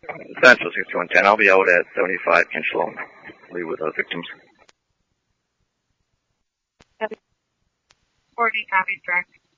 Central 6110. I'll be out at 75 Kinchalone. Be with the victims. 40, copy, direct.